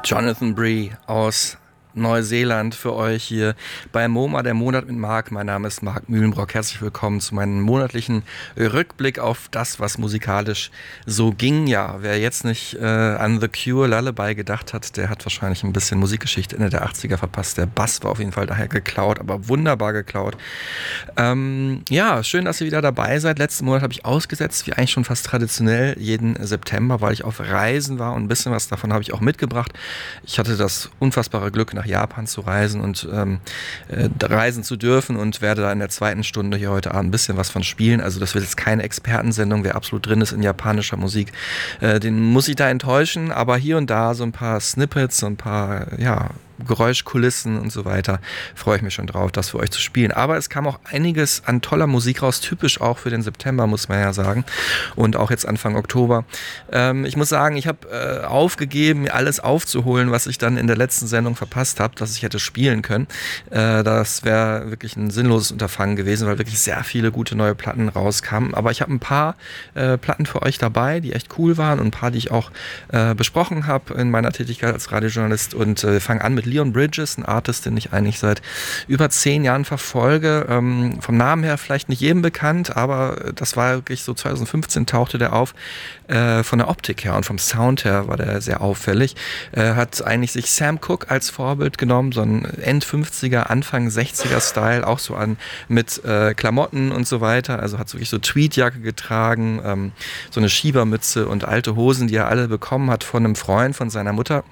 Jonathan Bree aus Neuseeland für euch hier bei MoMA, der Monat mit Marc. Mein Name ist Marc Mühlenbrock. Herzlich willkommen zu meinem monatlichen Rückblick auf das, was musikalisch so ging. Ja, wer jetzt nicht an The Cure Lullaby gedacht hat, der hat wahrscheinlich ein bisschen Musikgeschichte Ende der 80er verpasst. Der Bass war auf jeden Fall daher geklaut, aber wunderbar geklaut. Ja, schön, dass ihr wieder dabei seid. Letzten Monat habe ich ausgesetzt, wie eigentlich schon fast traditionell, jeden September, weil ich auf Reisen war und ein bisschen was davon habe ich auch mitgebracht. Ich hatte das unfassbare Glück, nach Japan zu reisen und reisen zu dürfen und werde da in der zweiten Stunde hier heute Abend ein bisschen was von spielen. Also das wird jetzt keine Expertensendung, wer absolut drin ist in japanischer Musik, den muss ich da enttäuschen, aber hier und da so ein paar Snippets, so ein paar, ja, Geräuschkulissen und so weiter, freue ich mich schon drauf, das für euch zu spielen. Aber es kam auch einiges an toller Musik raus, typisch auch für den September, muss man ja sagen, und auch jetzt Anfang Oktober. Ich muss sagen, ich habe aufgegeben, mir alles aufzuholen, was ich dann in der letzten Sendung verpasst habe, dass ich hätte spielen können. Das wäre wirklich ein sinnloses Unterfangen gewesen, weil wirklich sehr viele gute neue Platten rauskamen. Aber ich habe ein paar Platten für euch dabei, die echt cool waren und ein paar, die ich auch besprochen habe in meiner Tätigkeit als Radiojournalist, und wir fangen an mit Leon Bridges, ein Artist, den ich eigentlich seit über 10 Jahren verfolge. Vom Namen her vielleicht nicht jedem bekannt, aber das war wirklich so 2015 tauchte der auf. Von der Optik her und vom Sound her war der sehr auffällig. Hat eigentlich sich Sam Cooke als Vorbild genommen, so ein End-50er, Anfang 60er Style, auch so mit Klamotten und so weiter. Also hat so wirklich so Tweedjacke getragen, so eine Schiebermütze und alte Hosen, die er alle bekommen hat von einem Freund von seiner Mutter.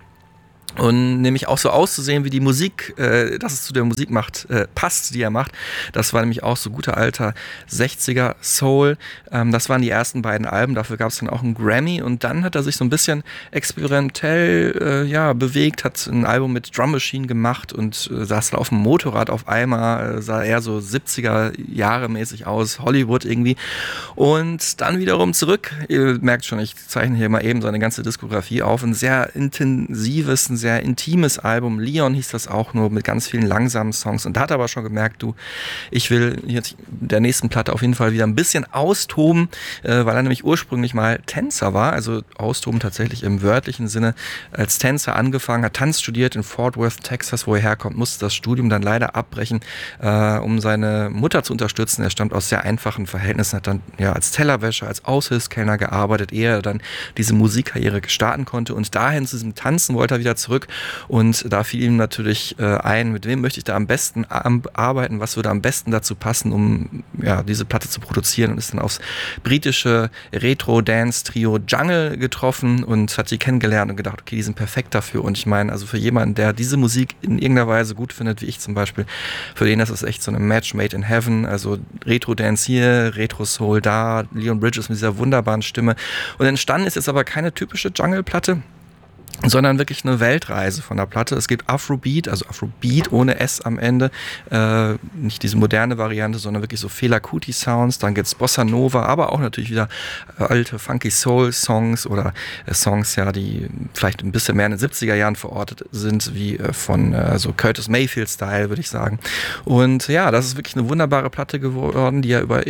Und nämlich auch so auszusehen, wie die Musik, dass es zu der Musik passt, die er macht. Das war nämlich auch so guter alter 60er Soul. Das waren die ersten beiden Alben, dafür gab es dann auch einen Grammy. Und dann hat er sich so ein bisschen experimentell bewegt, hat ein Album mit Drum Machine gemacht und saß da auf dem Motorrad auf einmal, sah eher so 70er Jahre mäßig aus, Hollywood irgendwie. Und dann wiederum zurück, ihr merkt schon, ich zeichne hier mal eben so eine ganze Diskografie auf, ein sehr intensives, ein sehr intimes Album. Leon hieß das auch, nur mit ganz vielen langsamen Songs. Und da hat er aber schon gemerkt, ich will jetzt der nächsten Platte auf jeden Fall wieder ein bisschen austoben, weil er nämlich ursprünglich mal Tänzer war, also austoben tatsächlich im wörtlichen Sinne, als Tänzer angefangen, hat Tanz studiert in Fort Worth, Texas, wo er herkommt, musste das Studium dann leider abbrechen, um seine Mutter zu unterstützen. Er stammt aus sehr einfachen Verhältnissen, hat dann als Tellerwäscher, als Aushilfskellner gearbeitet, ehe er dann diese Musikkarriere starten konnte. Und dahin zu diesem Tanzen wollte er wieder zurück. Und da fiel ihm natürlich ein, mit wem möchte ich da am besten arbeiten, was würde am besten dazu passen, um diese Platte zu produzieren, und ist dann aufs britische Retro-Dance-Trio Jungle getroffen und hat die kennengelernt und gedacht, okay, die sind perfekt dafür. Und ich meine, also für jemanden, der diese Musik in irgendeiner Weise gut findet, wie ich zum Beispiel, für den ist es echt so eine Match made in heaven, also Retro-Dance hier, Retro-Soul da, Leon Bridges mit dieser wunderbaren Stimme. Und entstanden ist jetzt aber keine typische Jungle-Platte, sondern wirklich eine Weltreise von der Platte. Es gibt Afrobeat, also Afrobeat ohne S am Ende, nicht diese moderne Variante, sondern wirklich so Fela Kuti Sounds. Dann gibt's Bossa Nova, aber auch natürlich wieder alte Funky Soul Songs oder Songs, die vielleicht ein bisschen mehr in den 70er Jahren verortet sind, wie von so Curtis Mayfield Style, würde ich sagen. Und das ist wirklich eine wunderbare Platte geworden, die er über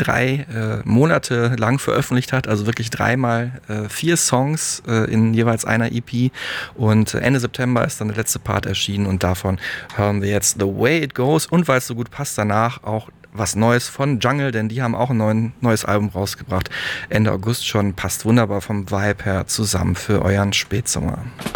3 Monate lang veröffentlicht hat, also wirklich 3x 4 Songs in jeweils einer EP. Und Ende September ist dann der letzte Part erschienen, und davon hören wir jetzt The Way It Goes, und weil es so gut passt, danach auch was Neues von Jungle, denn die haben auch ein neues Album rausgebracht, Ende August schon, passt wunderbar vom Vibe her zusammen für euren Spätsommer.